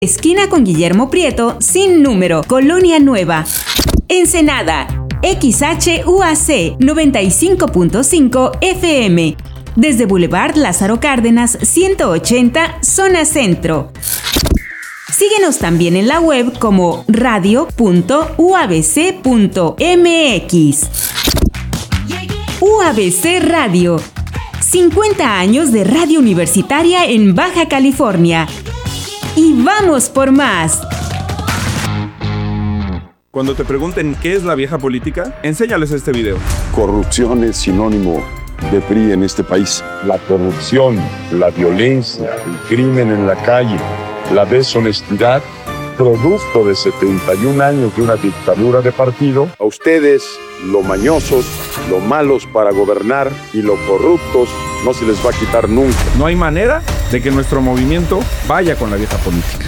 Esquina con Guillermo Prieto, sin número, Colonia Nueva. Ensenada, XHUAC 95.5 FM. Desde Boulevard Lázaro Cárdenas 180, zona centro. Síguenos también en la web como radio.uabc.mx. UABC Radio. 50 años de radio universitaria en Baja California. Y vamos por más. Cuando te pregunten qué es la vieja política, enséñales este video. Corrupción es sinónimo de PRI en este país. La corrupción, la violencia, el crimen en la calle, la deshonestidad, producto de 71 años de una dictadura de partido. A ustedes, lo mañosos, lo malos para gobernar y lo corruptos, no se les va a quitar nunca. No hay manera de que nuestro movimiento vaya con la vieja política.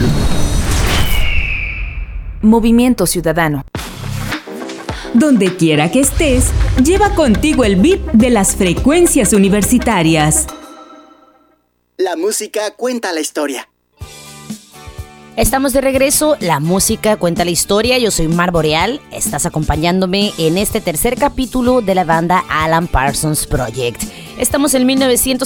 Movimiento Ciudadano. Donde quiera que estés, lleva contigo el beat de las frecuencias universitarias. La música cuenta la historia. Estamos de regreso, la música cuenta la historia, yo soy Mar Boreal, estás acompañándome en este tercer capítulo de la banda Alan Parsons Project. Estamos en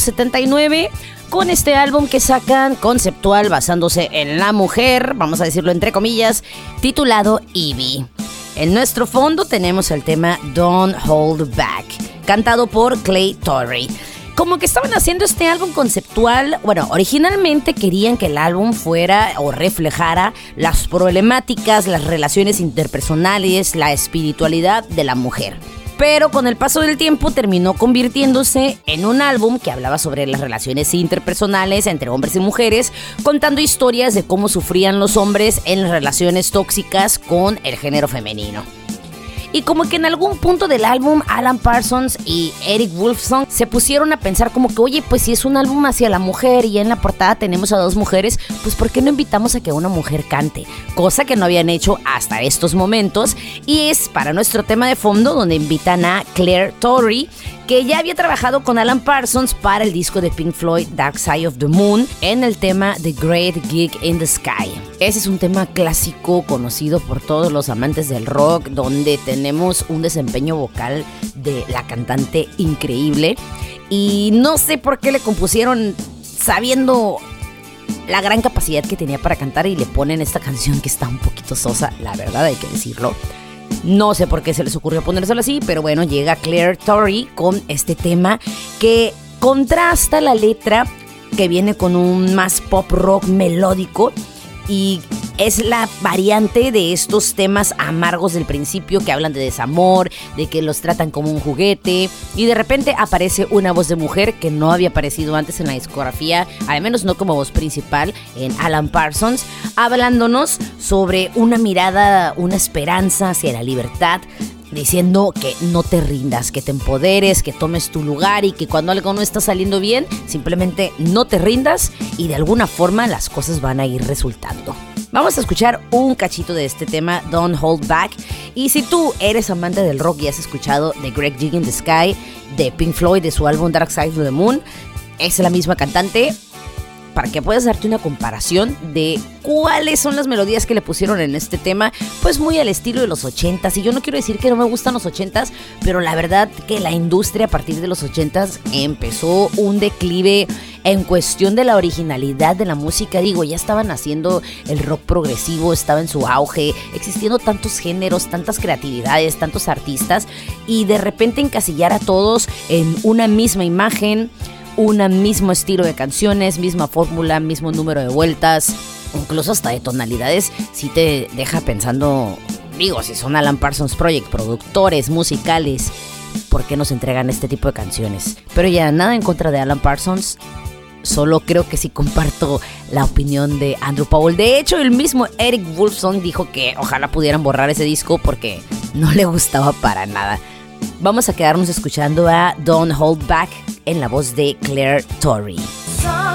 1979 con este álbum que sacan conceptual basándose en la mujer, vamos a decirlo entre comillas, titulado Evie. En nuestro fondo tenemos el tema Don't Hold Back, cantado por Clay Torrey. Como que estaban haciendo este álbum conceptual, bueno, originalmente querían que el álbum fuera o reflejara las problemáticas, las relaciones interpersonales, la espiritualidad de la mujer. Pero con el paso del tiempo terminó convirtiéndose en un álbum que hablaba sobre las relaciones interpersonales entre hombres y mujeres, contando historias de cómo sufrían los hombres en las relaciones tóxicas con el género femenino. Y como que en algún punto del álbum, Alan Parsons y Eric Woolfson se pusieron a pensar como que, oye, pues si es un álbum hacia la mujer y en la portada tenemos a dos mujeres, pues ¿por qué no invitamos a que una mujer cante? Cosa que no habían hecho hasta estos momentos, y es para nuestro tema de fondo donde invitan a Claire Torrey, que ya había trabajado con Alan Parsons para el disco de Pink Floyd Dark Side of the Moon en el tema The Great Gig in the Sky. Ese es un tema clásico conocido por todos los amantes del rock, donde tenemos un desempeño vocal de la cantante increíble, y no sé por qué le compusieron sabiendo la gran capacidad que tenía para cantar y le ponen esta canción que está un poquito sosa, la verdad hay que decirlo. No sé por qué se les ocurrió ponérselo así, pero bueno, llega Claire Torrey con este tema que contrasta la letra, que viene con un más pop rock melódico, y es la variante de estos temas amargos del principio que hablan de desamor, de que los tratan como un juguete, y de repente aparece una voz de mujer que no había aparecido antes en la discografía, al menos no como voz principal, en Alan Parsons, hablándonos sobre una mirada, una esperanza hacia la libertad, diciendo que no te rindas, que te empoderes, que tomes tu lugar, y que cuando algo no está saliendo bien, simplemente no te rindas y de alguna forma las cosas van a ir resultando. Vamos a escuchar un cachito de este tema, Don't Hold Back. Y si tú eres amante del rock y has escuchado The Great Gig in the Sky de Pink Floyd, de su álbum Dark Side of the Moon, es la misma cantante, para que puedas darte una comparación de cuáles son las melodías que le pusieron en este tema, pues muy al estilo de los 80s. Y yo no quiero decir que no me gustan los 80s, pero la verdad que la industria a partir de los 80s empezó un declive en cuestión de la originalidad de la música. Digo, ya estaban haciendo el rock progresivo, estaba en su auge, existiendo tantos géneros, tantas creatividades, tantos artistas, y de repente encasillar a todos en una misma imagen, un mismo estilo de canciones, misma fórmula, mismo número de vueltas, incluso hasta de tonalidades, sí te deja pensando, digo, si son Alan Parsons Project, productores musicales, ¿por qué nos entregan este tipo de canciones? Pero ya, nada en contra de Alan Parsons, solo creo que sí comparto la opinión de Andrew Powell. De hecho, el mismo Eric Woolfson dijo que ojalá pudieran borrar ese disco porque no le gustaba para nada. Vamos a quedarnos escuchando a Don't Hold Back en la voz de Claire Torrey.